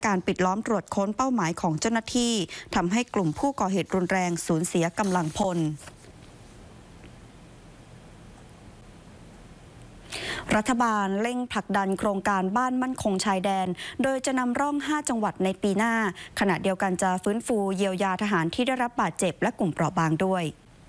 การปิดล้อมตรวจค้นเป้าหมายของเจ้าหน้าที่ทำให้กลุ่มผู้ก่อเหตุรุนแรงสูญเสียกำลังพลรัฐบาลเร่งผลักดันโครงการบ้านมั่นคงชายแดนโดยจะนำร่อง5จังหวัดในปีหน้าขณะเดียวกันจะฟื้นฟูเยียวยาทหารที่ได้รับบาดเจ็บและกลุ่มเปราะบางด้วย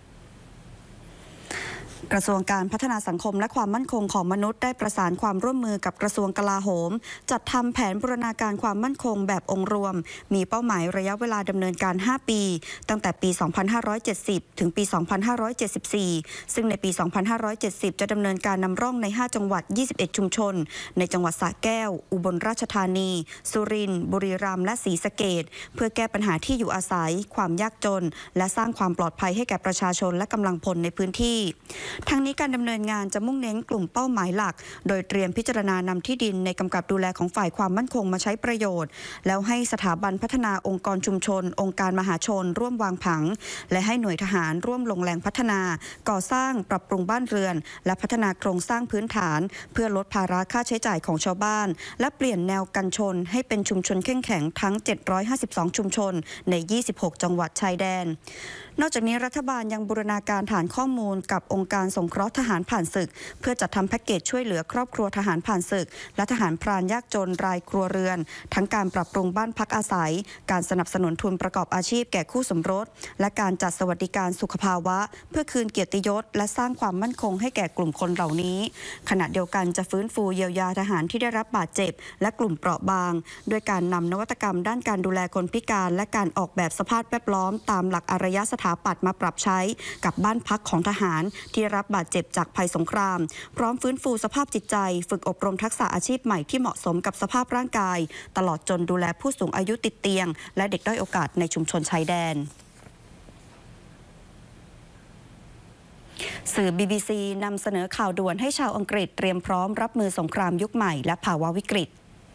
กระทรวงการพัฒนาสังคมและความมั่นคงของมนุษย์ได้ประสานความร่วมมือกับกระทรวงกลาโหมจัดทำแผนบูรณาการความมั่นคงแบบองค์รวมมีเป้าหมายระยะเวลาดำเนินการ5ปีตั้งแต่ปี 2570 ถึงปี 2574 ซึ่งในปี 2570 จะดำเนินการนำร่องใน5จังหวัด 21 ชุมชนในจังหวัดสระแก้วอุบลราชธานีสุรินทร์บุรีรัมย์และศรีสะเกษเพื่อแก้ปัญหาที่อยู่อาศัยความยากจนและสร้างความปลอดภัยให้แก่ประชาชนและกำลังพลในพื้นที่ทั้งนี้การดำเนินงานจะมุ่งเน้นกลุ่มเป้าหมายหลักโดยเตรียมพิจารณานำที่ดินในกำกับดูแลของฝ่ายความมั่นคงมาใช้ประโยชน์แล้วให้สถาบันพัฒนาองค์กรชุมชนองค์การมหาชนร่วมวางผังและให้หน่วยทหารร่วมลงแรงพัฒนาก่อสร้างปรับปรุงบ้านเรือนและพัฒนาโครงสร้างพื้นฐานเพื่อลดภาระค่าใช้จ่ายของชาวบ้านและเปลี่ยนแนวกันชนให้เป็นชุมชนเข้มแข็งทั้ง752ชุมชนใน26จังหวัดชายแดนนอกจากนี้รัฐบาลยังบูรณาการฐานข้อมูลกับองค์การสงเคราะห์ทหารผ่านศึกเพื่อจัดทำแพ็กเกจช่วยเหลือครอบครัวทหารผ่านศึกและทหารพรานยากจนรายครัวเรือนทั้งการปรับปรุงบ้านพักอาศัยการสนับสนุนทุนประกอบอาชีพแก่คู่สมรสและการจัดสวัสดิการสุขภาวะเพื่อคืนเกียรติยศและสร้างความมั่นคงให้แก่กลุ่มคนเหล่านี้ขณะเดียวกันจะฟื้นฟูเยียวยาทหารที่ได้รับบาดเจ็บและกลุ่มเปราะบางด้วยการนำนวัตกรรมด้านการดูแลคนพิการและการออกแบบสภาพแวดล้อมตามหลักอารยสถาปัตย์มาปรับใช้กับบ้านพักของทหารที่รับบาดเจ็บจากภัยสงครามพร้อมฟื้นฟูสภาพจิตใจฝึกอบรมทักษะอาชีพใหม่ที่เหมาะสมกับสภาพร่างกายตลอดจนดูแลผู้สูงอายุติดเตียงและเด็กด้อยโอกาสในชุมชนชายแดนสื่อ BBC นำเสนอข่าวด่วนให้ชาวอังกฤษเตรียมพร้อมรับมือสงครามยุคใหม่และภาวะวิกฤต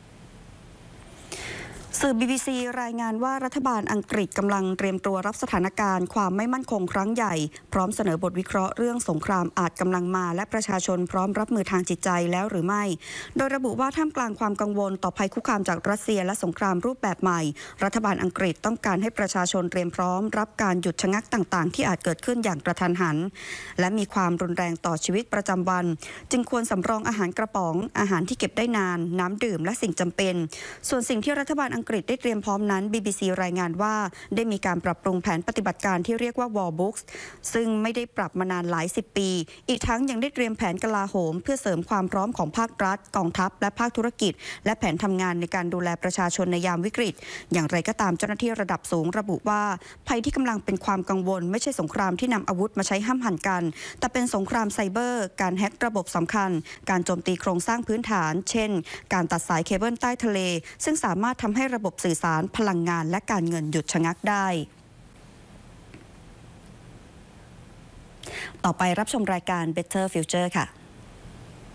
สื่อ BBC รายงานว่ารัฐบาลอังกฤษกำลังเตรียมตัวรับสถานการณ์ความไม่มั่นคงครั้งใหญ่พร้อมเสนอบทวิเคราะห์เรื่องสงครามอาจกำลังมาและประชาชนพร้อมรับมือทางจิตใจแล้วหรือไม่โดยระบุว่าท่ามกลางความกังวลต่อภัยคุกคามจากรัสเซียและสงครามรูปแบบใหม่รัฐบาลอังกฤษต้องการให้ประชาชนเตรียมพร้อมรับการหยุดชะงักต่างๆที่อาจเกิดขึ้นอย่างกระทันหันและมีความรุนแรงต่อชีวิตประจำวันจึงควรสำรองอาหารกระป๋องอาหารที่เก็บได้นานน้ำดื่มและสิ่งจำเป็นส่วนสิ่งที่รัฐบาลอังกฤษได้เตรียมพร้อมนั้น BBC รายงานว่าได้มีการปรับปรุงแผนปฏิบัติการที่เรียกว่า War Books ซึ่งไม่ได้ปรับมานานหลาย10ปีอีกทั้งยังได้เตรียมแผนกลาโหมเพื่อเสริมความพร้อมของภาครัฐกองทัพและภาคธุรกิจและแผนทำงานในการดูแลประชาชนในยามวิกฤตอย่างไรก็ตามเจ้าหน้าที่ระดับสูงระบุว่าภัยที่กำลังเป็นความกังวลไม่ใช่สงครามที่นำอาวุธมาใช้ห้ามหันกันแต่เป็นสงครามไซเบอร์การแฮ็กระบบสำคัญการโจมตีโครงสร้างพื้นฐานเช่นการตัดสายเคเบิลใต้ทะเลซึ่งสามารถทำให้ระบบสื่อสารพลังงานและการเงินหยุดชะงักได้ต่อไปรับชมรายการ Better Future ค่ะ